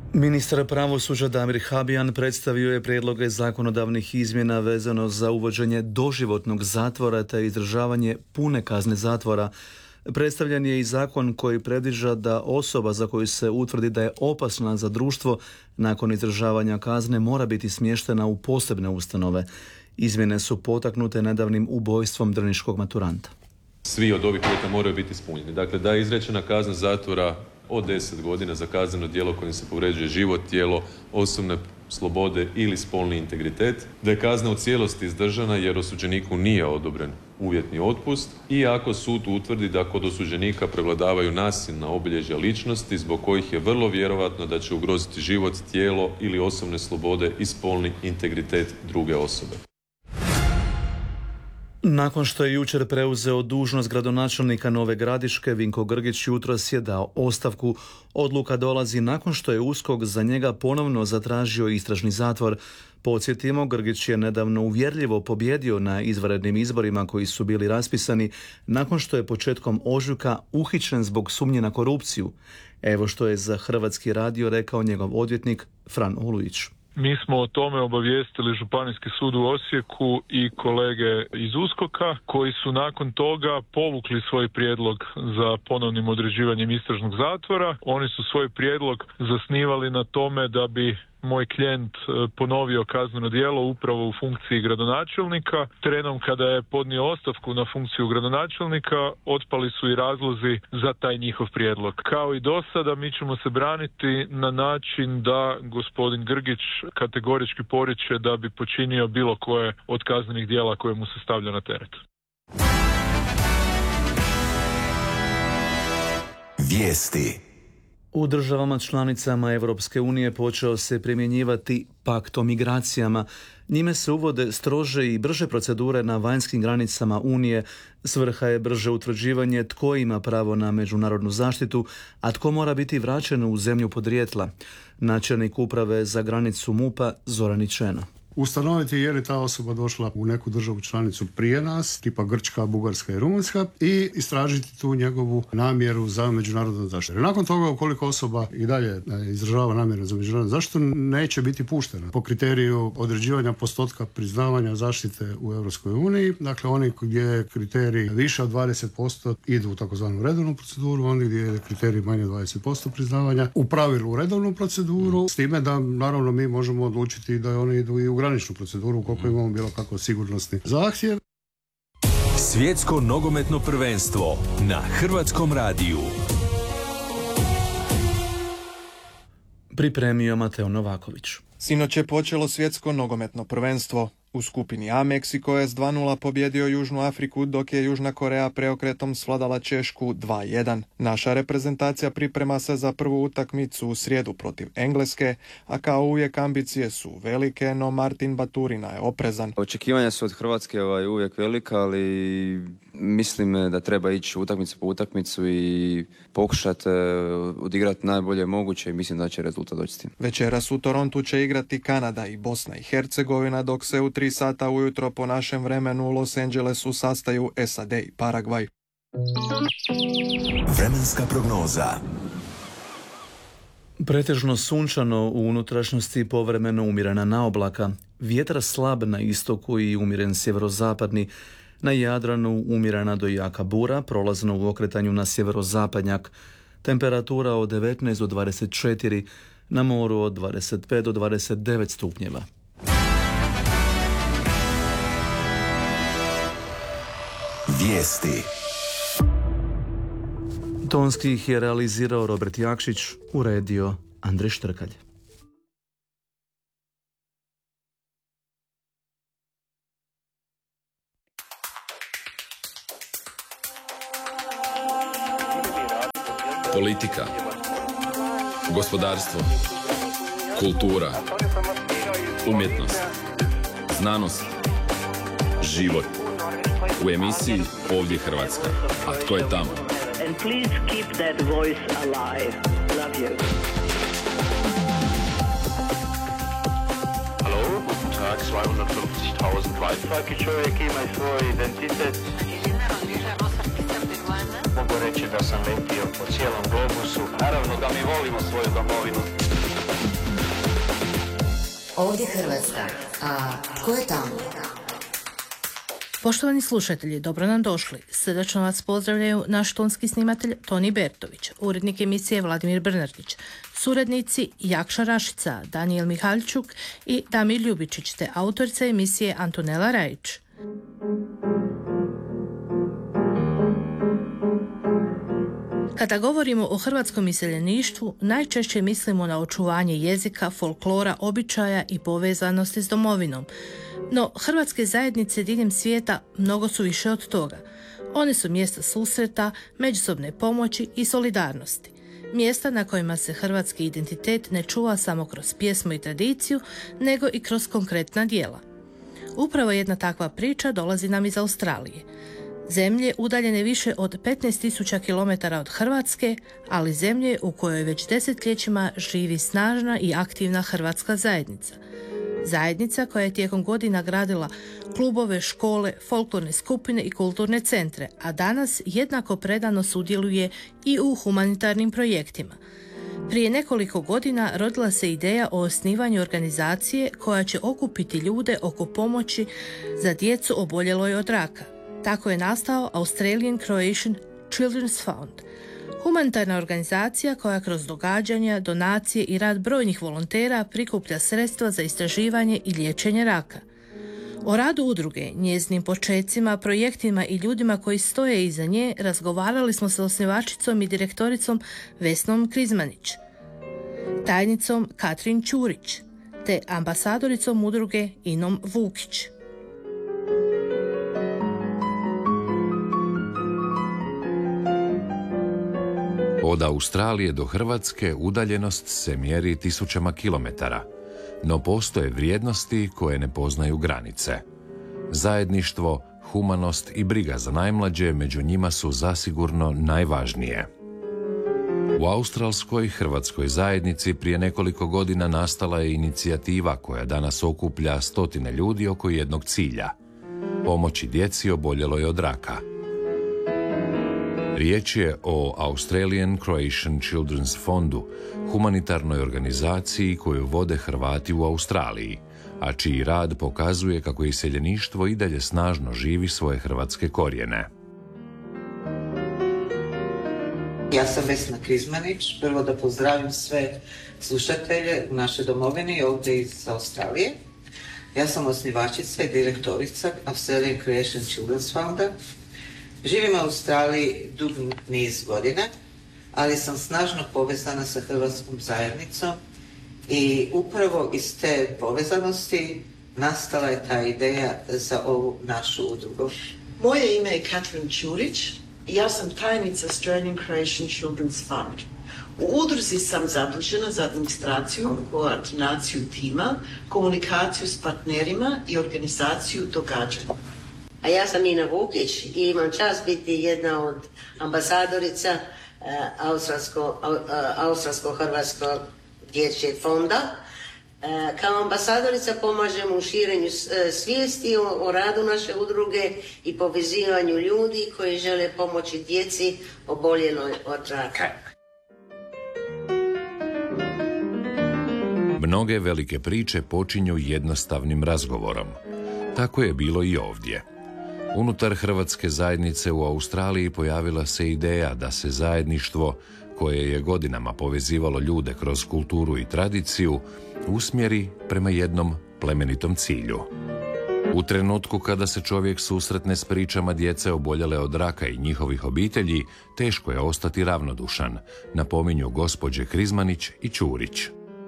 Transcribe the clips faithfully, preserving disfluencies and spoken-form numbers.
Ministar pravosuđa Damir Habijan predstavio je prijedloge zakonodavnih izmjena vezano za uvođenje doživotnog zatvora te izdržavanje pune kazne zatvora. Predstavljen je i zakon koji predviđa da osoba za koju se utvrdi da je opasna za društvo nakon izdržavanja kazne mora biti smještena u posebne ustanove. Izmjene su potaknute nedavnim ubojstvom drniškog maturanta. Svi od ovih uvjeta moraju biti ispunjeni. Dakle, da je izrečena kazna zatvora od deset godina za kazneno djelo kojim se povređuje život, tijelo, osobne slobode ili spolni integritet, da je kazna u cijelosti izdržana jer osuđeniku nije odobren uvjetni otpust i ako sud utvrdi da kod osuđenika prevladavaju nasilna obilježja ličnosti zbog kojih je vrlo vjerojatno da će ugroziti život, tijelo ili osobne slobode i spolni integritet druge osobe. Nakon što je jučer preuzeo dužnost gradonačelnika Nove Gradiške, Vinko Grgić jutros je dao ostavku. Odluka dolazi nakon što je USKOK za njega ponovno zatražio istražni zatvor. Podsjetimo, Grgić je nedavno uvjerljivo pobjedio na izvanrednim izborima koji su bili raspisani nakon što je početkom ožujka uhićen zbog sumnje na korupciju. Evo što je za Hrvatski radio rekao njegov odvjetnik Fran Olujić. Mi smo o tome obavijestili Županijski sud u Osijeku i kolege iz USKOK-a koji su nakon toga povukli svoj prijedlog za ponovnim određivanjem istražnog zatvora. Oni su svoj prijedlog zasnivali na tome da bi moj klijent ponovio kazneno djelo upravo u funkciji gradonačelnika. Trenom kada je podnio ostavku na funkciju gradonačelnika, otpali su i razlozi za taj njihov prijedlog. Kao i do sada, mi ćemo se braniti na način da gospodin Grgić kategorički poriče da bi počinio bilo koje od kaznenih djela koje mu se stavlja na teret. Vijesti. U državama članicama Europske unije počeo se primjenjivati pakt o migracijama. Njime se uvode strože i brže procedure na vanjskim granicama Unije. Svrha je brže utvrđivanje tko ima pravo na međunarodnu zaštitu, a tko mora biti vraćen u zemlju podrijetla. Načelnik uprave za granicu MUP-a Zoran Ičena. Ustanoviti je li ta osoba došla u neku državu članicu prije nas, tipa Grčka, Bugarska i Rumunjska, i istražiti tu njegovu namjeru za međunarodnu zaštitu. Nakon toga, ukoliko osoba i dalje izražava namjeru za međunarodnu zaštitu, neće biti puštena po kriteriju određivanja postotka priznavanja zaštite u Europskoj uniji. Dakle, oni gdje je kriterij više od dvadeset posto idu u takozvanu redovnu proceduru, oni gdje je kriterij manje od dvadeset posto priznavanja u pravilu u redovnu proceduru, s time da naravno mi možemo odlučiti da oni idu i u graničnu proceduru ukoliko imamo bilo kako sigurnosni zahtjev. Svjetsko nogometno prvenstvo na Hrvatskom radiju. Pripremio Mateo Novaković. Sinoć je počelo svjetsko nogometno prvenstvo. U skupini A Meksiko je s dva nula pobjedio Južnu Afriku, dok je Južna Koreja preokretom svladala Češku dva jedan. Naša reprezentacija priprema se za prvu utakmicu u srijedu protiv Engleske, a kao uvijek ambicije su velike, no Martin Baturina je oprezan. Očekivanja su od Hrvatske ovaj, uvijek velika, ali mislim da treba ići utakmicu po utakmicu i pokušati odigrati najbolje moguće i mislim da će rezultat doći s tim. Večeras u Torontu će igrati Kanada i Bosna i Hercegovina, dok se u tri sata ujutro po našem vremenu u Los Angelesu sastaju S A D i Paragvaj. Vremenska prognoza. Pretežno sunčano, u unutrašnjosti povremeno umjerena naoblaka. Vjetar slab na istoku i umjeren sjeverozapadni. Na Jadranu umjerena do jaka bura, prolazno u okretanju na sjeverozapadnjak. Temperatura od devetnaest do dvadeset četiri, na moru od dvadeset pet do dvadeset devet stupnjeva. Vijesti. Tonski ih je realizirao Robert Jakšić, uredio Andrej Štrkalj. Politika, gospodarstvo, kultura, umjetnost, znanost, život. U emisiji Ovdje Hrvatska. A tko je tamo? And please keep that voice alive. Love you. Hallo, guten Tag, zweihundertfünfzigtausend Wi-Fi. Čovjek ima svoj identitet. Mogu reći da sam letio po cijelom globusu. Naravno da mi volimo svoju domovinu. Ovdje Hrvatska, a ko je tamo? Poštovani slušatelji, dobro nam došli. Srdačno vas pozdravljaju naš tonski snimatelj Toni Bertović, urednik emisije Vladimir Brnardić, suradnici Jakša Rašica, Danijel Mihaljčuk i Damir Ljubičić, te autorica emisije Antonela Rajić. Kada govorimo o hrvatskom iseljeništvu, najčešće mislimo na očuvanje jezika, folklora, običaja i povezanosti s domovinom. No, hrvatske zajednice diljem svijeta mnogo su više od toga. One su mjesta susreta, međusobne pomoći i solidarnosti. Mjesta na kojima se hrvatski identitet ne čuva samo kroz pjesmu i tradiciju, nego i kroz konkretna djela. Upravo jedna takva priča dolazi nam iz Australije. Zemlje udaljene više od petnaest tisuća kilometara od Hrvatske, ali zemlje u kojoj već desetljećima živi snažna i aktivna hrvatska zajednica. Zajednica koja je tijekom godina gradila klubove, škole, folklorne skupine i kulturne centre, a danas jednako predano sudjeluje i u humanitarnim projektima. Prije nekoliko godina rodila se ideja o osnivanju organizacije koja će okupiti ljude oko pomoći za djecu oboljeloj od raka. Tako je nastao Australian Croatian Children's Fund, humanitarna organizacija koja kroz događanja, donacije i rad brojnih volontera prikuplja sredstva za istraživanje i liječenje raka. O radu udruge, njezinim počecima, projektima i ljudima koji stoje iza nje razgovarali smo sa osnivačicom i direktoricom Vesnom Krizmanić, tajnicom Katrin Ćurić te ambasadoricom udruge Inom Vukić. Od Australije do Hrvatske udaljenost se mjeri tisućama kilometara, no postoje vrijednosti koje ne poznaju granice. Zajedništvo, humanost i briga za najmlađe među njima su zasigurno najvažnije. U australskoj hrvatskoj zajednici prije nekoliko godina nastala je inicijativa koja danas okuplja stotine ljudi oko jednog cilja – pomoći djeci oboljeloj od raka. Riječ je o Australian Croatian Children's Fondu, humanitarnoj organizaciji koju vode Hrvati u Australiji, a čiji rad pokazuje kako iseljeništvo i dalje snažno živi svoje hrvatske korijene. Ja sam Vesna Krizmanić, prvo da pozdravim sve slušatelje u našoj domovini ovdje iz Australije. Ja sam osnivačica i direktorica Australian Croatian Children's Fonda. Živim u Australiji dug niz godina, ali sam snažno povezana sa hrvatskom zajednicom i upravo iz te povezanosti nastala je ta ideja za ovu našu udrugu. Moje ime je Katrin Ćurić i ja sam tajnica Australian Croatian Children's Fund. U udruzi sam zadužena za administraciju, koordinaciju tima, komunikaciju s partnerima i organizaciju događanja. A ja sam Ina Vukić i imam čast biti jedna od ambasadorica uh, Australsko, uh, Australsko-Hrvatskog dječjeg fonda. Uh, kao ambasadorica pomažem u širenju uh, svijesti o, o radu naše udruge i povezivanju ljudi koji žele pomoći djeci oboljeloj od raka. Mnoge velike priče počinju jednostavnim razgovorom. Tako je bilo i ovdje. Unutar hrvatske zajednice u Australiji pojavila se ideja da se zajedništvo, koje je godinama povezivalo ljude kroz kulturu i tradiciju, usmjeri prema jednom plemenitom cilju. U trenutku kada se čovjek susretne s pričama djece oboljele od raka i njihovih obitelji, teško je ostati ravnodušan, napominju gospođe Krizmanić i Ćurić.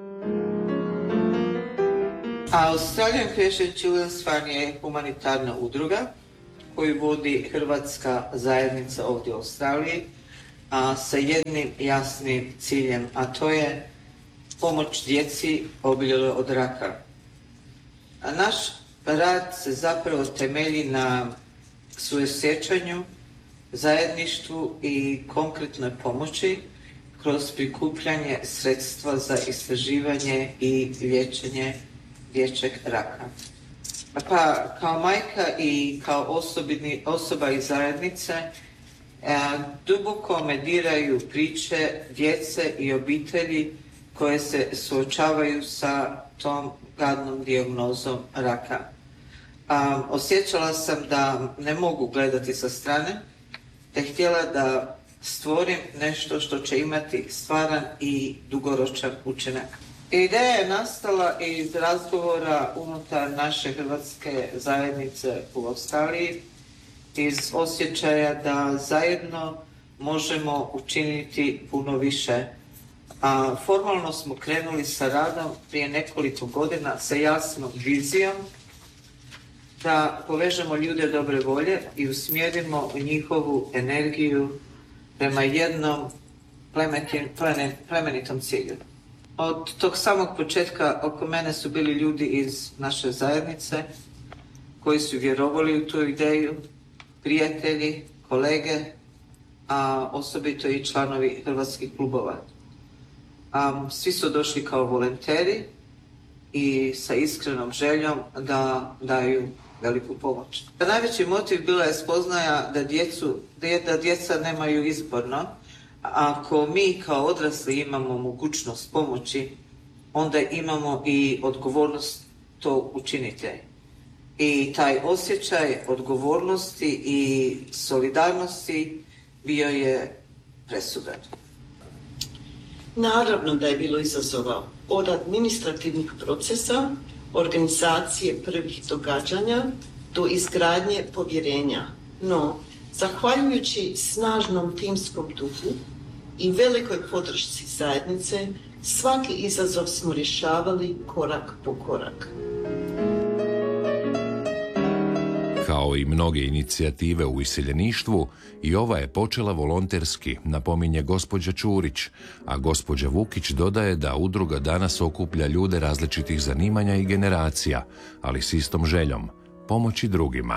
Australian Croatian Children's Fund je humanitarna udruga koju vodi hrvatska zajednica ovdje u Australiji, a sa jednim jasnim ciljem, a to je pomoć djeci oboljeloj od raka. A naš rad se zapravo temelji na suosjećanju, zajedništvu i konkretnoj pomoći kroz prikupljanje sredstva za istraživanje i liječenje dječjeg raka. Pa kao majka i kao osobini, osoba iz zajednice e, duboko me diraju priče djece i obitelji koje se suočavaju sa tom gadnom dijagnozom raka. Um, osjećala sam da ne mogu gledati sa strane, te htjela da stvorim nešto što će imati stvaran i dugoročan učinak. Ideja je nastala iz razgovora unutar naše hrvatske zajednice u Australiji, iz osjećaja da zajedno možemo učiniti puno više. A formalno smo krenuli sa radom prije nekoliko godina sa jasnom vizijom da povežemo ljude dobre volje i usmjerimo njihovu energiju prema jednom plemetim, plene, plemenitom cilju. Od tog samog početka oko mene su bili ljudi iz naše zajednice koji su vjerovali u tu ideju, prijatelji, kolege, a osobito i članovi hrvatskih klubova. Um, svi su došli kao volonteri i sa iskrenom željom da daju veliku pomoć. Najveći motiv bila je spoznaja da, djecu, da djeca nemaju izborno. Ako mi kao odrasli imamo mogućnost pomoći, onda imamo i odgovornost to učiniti. I taj osjećaj odgovornosti i solidarnosti bio je presudan. Naravno da je bilo izazova od administrativnih procesa, organizacije prvih događanja do izgradnje povjerenja. No, zahvaljujući snažnom timskom duhu i velikoj podršci zajednice, svaki izazov smo rješavali korak po korak. Kao i mnoge inicijative u iseljeništvu, i ova je počela volonterski, napominje gospođa Čurić, a gospođa Vukić dodaje da udruga danas okuplja ljude različitih zanimanja i generacija, ali s istom željom, pomoći drugima.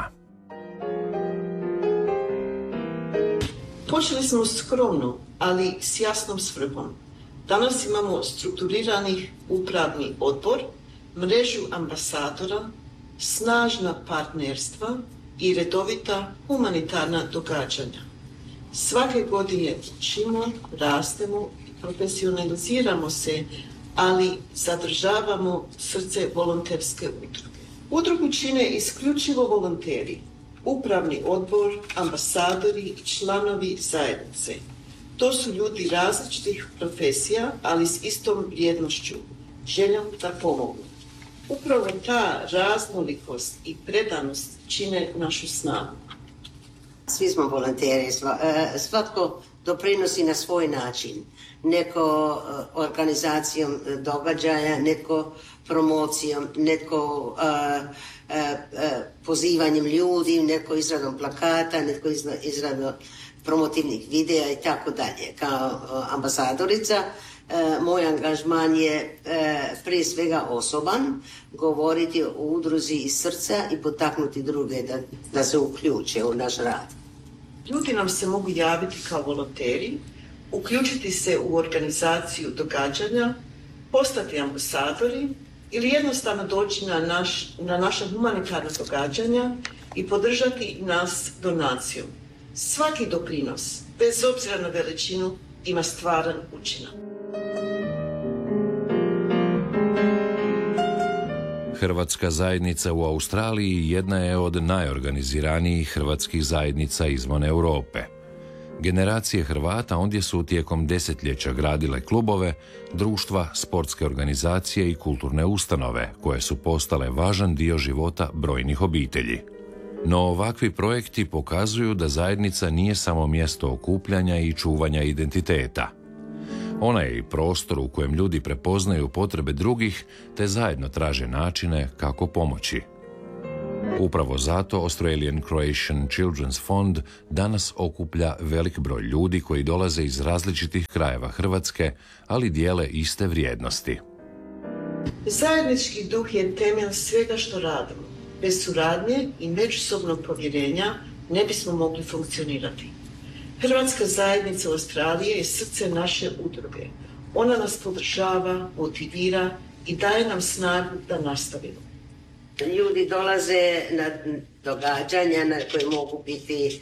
Počeli smo skromno, ali s jasnom svrhom. Danas imamo strukturiranih upravni odbor, mrežu ambasadora, snažna partnerstva i redovita humanitarna događanja. Svake godine učimo, rastemo i profesionaliziramo se, ali zadržavamo srce volonterske udruge. Udrugu čine isključivo volonteri, upravni odbor, ambasadori i članovi zajednice. To su ljudi različitih profesija, ali s istom vrijednošću, željom da pomogu. Upravo ta raznolikost i predanost čine našu snagu. Svi smo volonteri, svatko doprinosi na svoj način. Neko organizacijom događaja, neko promocijom, neko uh, uh, uh, pozivanjem ljudi, neko izradom plakata, neko izradom promotivnih videa i tako dalje. Kao uh, ambasadorica uh, moj angažman je uh, prije svega osoban, govoriti o udruzi iz srca i potaknuti druge da, da se uključe u naš rad. Ljudi nam se mogu javiti kao volonteri, uključiti se u organizaciju događanja, postati ambasadori ili jednostavno doći na, naš, na naša humanitarna događanja i podržati nas donacijom. Svaki doprinos, bez obzira na veličinu, ima stvaran učinak. Hrvatska zajednica u Australiji jedna je od najorganiziranijih hrvatskih zajednica izvan Europe. Generacije Hrvata ondje su tijekom desetljeća gradile klubove, društva, sportske organizacije i kulturne ustanove, koje su postale važan dio života brojnih obitelji. No ovakvi projekti pokazuju da zajednica nije samo mjesto okupljanja i čuvanja identiteta. Ona je i prostor u kojem ljudi prepoznaju potrebe drugih te zajedno traže načine kako pomoći. Upravo zato Australian Croatian Children's Fund danas okuplja velik broj ljudi koji dolaze iz različitih krajeva Hrvatske, ali dijele iste vrijednosti. Zajednički duh je temelj svega što radimo. Bez suradnje i međusobnog povjerenja ne bismo mogli funkcionirati. Hrvatska zajednica Australije je srce naše udruge. Ona nas podržava, motivira i daje nam snagu da nastavimo. Ljudi dolaze na događanja na koje mogu biti